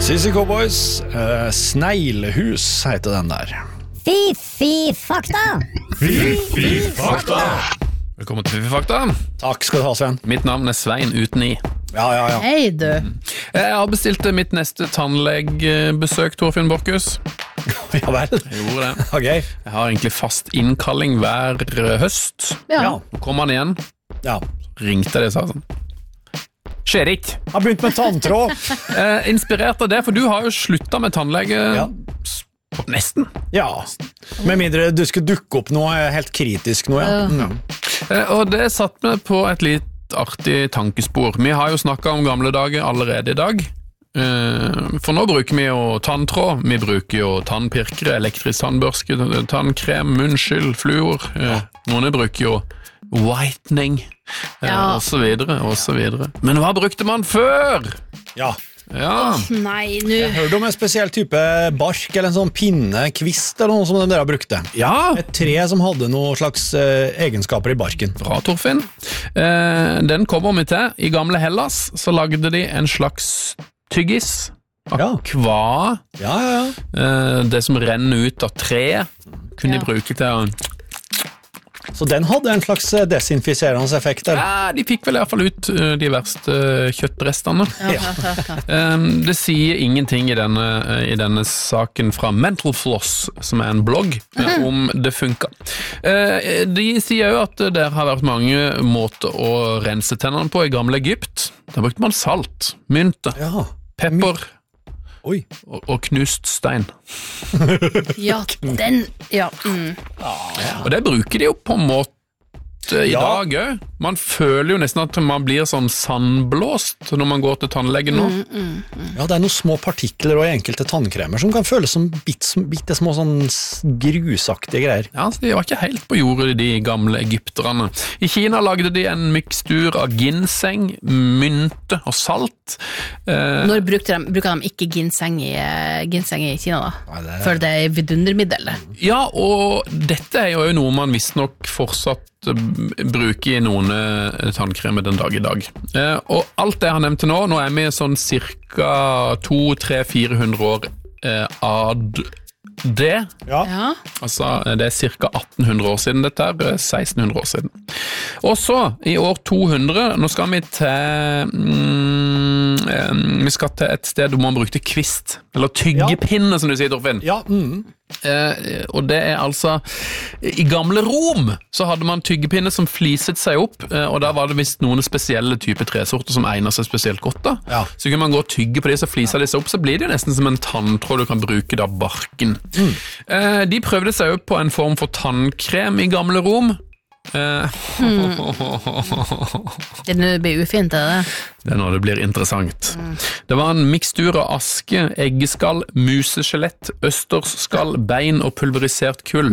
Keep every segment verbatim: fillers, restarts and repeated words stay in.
Sissy Cowboys, uh, Sneglehus heter den der. Fy-fy fakta! Fy-fy fakta! Velkommen til Fy-fy fakta. Takk skal du ha, Sven. Mitt navn er Svein uten i. Ja, ja, ja. Hei, du. Jeg har bestilt mitt neste tannlegebesøk, Torfinn Borchhus. Ja vel. Jeg gjorde det. Okay. Jeg har egentlig fast innkalling hver høst. Ja. Nå kom han igjen. Ja. Ringte jeg og sa sånn. Skjer ikke. Jeg har begynt med tanntråd. Eh, inspirert av det, for du har jo sluttet med tannlege. Ja. Nesten. Ja. Med mindre du skal dukke opp noe helt kritisk nå, ja. Mm. Eh, og det satt meg på et litt artig tankespor. Vi har jo snakket om gamle dager allerede i dag. Eh, for nå bruker vi jo tanntråd, vi bruker jo tannpirkere, elektrisk tannbørske, tannkrem, munnskyld, fluor. Eh, noen bruker jo whitening, eh, Ja. og så videre, og så videre. Men hva brukte man før? Ja. Ja, Nei, nu. Jeg hørte om en spesiell type bark, eller en sånn pinne, kvist, eller noe som dere brukte. ja. Et tre som hadde noen slags eh, egenskaper i barken. Bra, Torfinn. Eh, den kommer vi til. I gamle Hellas så lagde de en slags tyggis. Ja. Akva. Ja, ja, ja. Eh, det som renner ut av tre, kunne Ja. de bruke til å... Så den hadde en slags eh, desinfiserende effekt der. Ja, de fikk vel i hvert fall ut eh, de verste eh, kjøttrestene. Ja. Eh, det sier ingenting i denne, eh, i denne saken fra Mental Floss, som er en blogg, eh, om det funker. Eh, de sier jo at det har vært mange måter å rense tennene på i gamle Egypt. Da brukte man salt, mynte, Ja. pepper Oi. og, og knust stein. Ja, den. Ja. Mm. Og det bruker de jo på en måte i Ja. dag òg. Man føler jo nesten at man blir sånn sandblåst når man går til tannlegen nå. Ja, det er noen små partikler og i enkelte tannkremer som kan føles som bitte, bitte små sånn s- grusaktige greier. Ja, så De var ikke helt på jordet, de gamle egypterne. I Kina lagde de en mikstur av ginseng, mynte og salt. Eh, Når brukte de, bruker de ikke ginseng i, eh, ginseng i Kina, da? Nei, det er- For det er vidundermiddel. ja, og dette er jo noe man visstnok fortsatt eh, bruker i noen eh, tannkremer den dag i dag. Eh, og alt det jeg har nevnt til nå, nå er vi sånn cirka to, tre, fire hundre år eh, ad det. Ja. Ja. Altså, det er cirka atten hundre år siden dette her, seksten hundre år siden. Og så, i år to hundre, nå skal vi til, mm, eh, vi skal til et sted hvor man brukte kvist, eller tyggepinne, som du sier, Torfinn. Ja, mm. Eh, og det er altså, i gamle Rom så hadde man tyggepinne som fliset seg opp, eh, og da var det visst noen spesielle typer tresorter som egnet seg spesielt godt da. Ja. Så kunne man gå og tygge på de, så fliser de seg opp, så blir det jo nesten som en tanntråd du kan bruke da barken. Mm. Eh, de prøvde seg jo på en form for tannkrem i gamle Rom. Eh, Det nå blir ufint, er det? Det er når det blir interessant. Det var en mikstur av aske, eggeskall, museskjelett, østersskall, bein og pulverisert kull.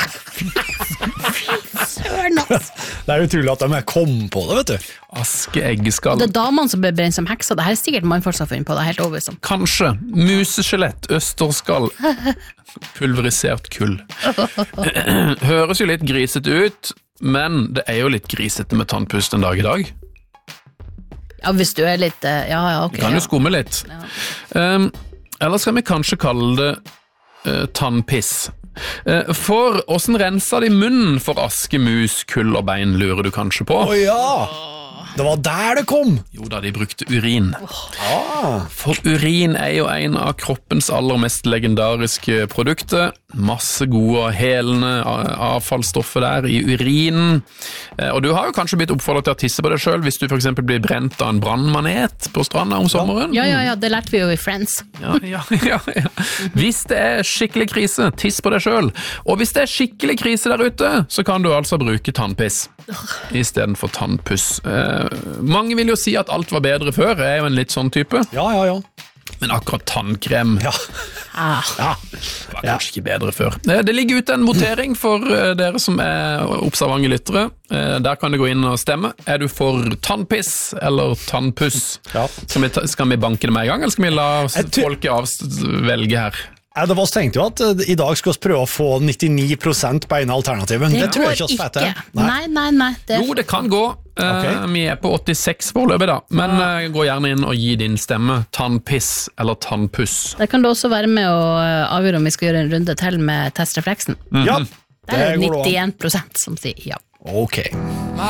Søren, ass. Det er utrolig at de kom på det, vet du. Aske, eggeskall. Det er damene som ble brent som hekser. Det her er sikkert mannfolk som har funnet på det, helt overbevist om. Kanskje. Museskjelett, østerskall, pulverisert kull. Høres jo litt grisete ut, men det er jo litt grisete med tannpuss den dag i dag. Ja, hvis du er litt eh, Ja, ja, ok. Du kan jo Ja. skumme litt. Um, eller skal vi kanskje kalle det uh, tannpiss? Uh, for hvordan renser de munnen for aske, mus, kull og bein, lurer du kanskje på? Å ja! Det var der det kom! Jo da, de brukte urin. Ah. For urin er jo en av kroppens aller mest legendariske produkter. Masse gode og helende avfallsstoffer der i urinen. Og du har jo kanskje blitt oppfordret til å tisse på deg selv hvis du for eksempel blir brent av en brannmanet på stranda om sommeren. Ja, ja, ja, det lærte vi jo i Friends. Ja, ja, ja, ja. Hvis det er skikkelig krise, tiss på deg selv. Og hvis det er skikkelig krise der ute, så kan du altså bruke tannpiss i stedet for tannpuss. Eh, mange vil jo si at alt var bedre før, jeg er jo en litt sånn type. Ja, ja, ja. Men akkurat tannkrem Ja. Ah. Ja. var kanskje ikke bedre før. Eh, det ligger ute en votering for eh, dere som er observante lyttere. Eh, der kan du gå inn og stemme. Er du for tannpiss eller tannpuss? Ja. Skal vi, ta, skal vi banke det med en gang, eller skal vi la Jeg ty- folket av velge her? Ja, det var tenkte jo at uh, i dag skal vi prøve å få nittini prosent på ene alternativet. Det, det tror jeg ikke vi får til. Nei, nei, nei. Det Jo, det kan gå. Ok. Eh, vi er på åttiseks foreløpig da, men eh, gå gjerne inn og gi din stemme tannpiss eller tannpuss. Der kan du også være med å eh, avgjøre om vi skal gjøre en runde til med testrefleksen. Ja, Der er det går an. nittien prosent som sier ja. Ok. My